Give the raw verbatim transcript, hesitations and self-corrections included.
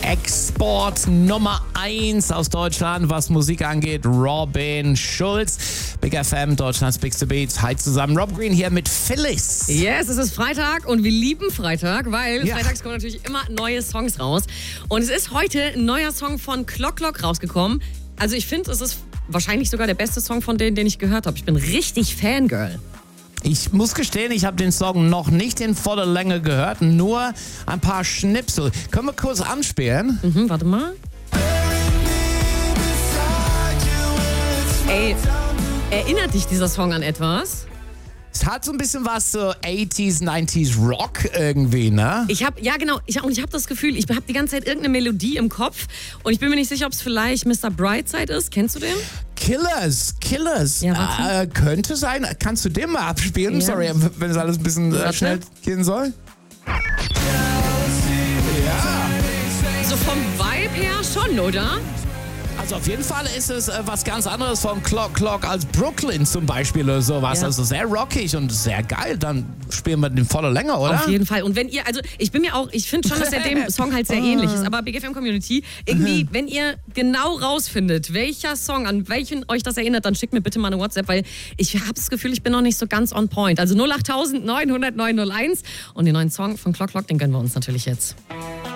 Export Nummer eins aus Deutschland, was Musik angeht, Robin Schulz. Big F M, Deutschlands Bigste Beats. Hi zusammen, Rob Green hier mit Phyllis. Yes, es ist Freitag und wir lieben Freitag, weil Ja. freitags kommen natürlich immer neue Songs raus. Und es ist heute ein neuer Song von Clock Clock rausgekommen. Also ich finde, es ist wahrscheinlich sogar der beste Song von denen, den ich gehört habe. Ich bin richtig Fangirl. Ich muss gestehen, ich habe den Song noch nicht in voller Länge gehört, nur ein paar Schnipsel. Können wir kurz anspielen? Mhm, warte mal. Ey, erinnert dich dieser Song an etwas? Es hat so ein bisschen was so achtziger, neunziger Rock irgendwie, ne? Ich habe, ja genau, ich, und ich habe das Gefühl, ich habe die ganze Zeit irgendeine Melodie im Kopf und ich bin mir nicht sicher, ob es vielleicht Mister Brightside ist. Kennst du den? Killers, Killers. Ja, warte. äh, könnte sein. Kannst du den mal abspielen? Ja. Sorry, wenn es alles ein bisschen äh, Warte. schnell gehen soll. Ja. So vom Vibe her schon, oder? Also auf jeden Fall ist es äh, was ganz anderes von Clock Clock als Brooklyn zum Beispiel oder sowas. Ja. Also sehr rockig und sehr geil. Dann spielen wir den voller Länge, oder? Auf jeden Fall. Und wenn ihr, also ich bin mir auch, ich finde schon, dass er dem Song halt sehr ähnlich ist, aber Big F M Community, irgendwie, wenn ihr genau rausfindet, welcher Song, an welchen euch das erinnert, dann schickt mir bitte mal eine WhatsApp, weil ich habe das Gefühl, ich bin noch nicht so ganz on point. Also null acht neun null null neun null eins und den neuen Song von Clock Clock, den gönnen wir uns natürlich jetzt.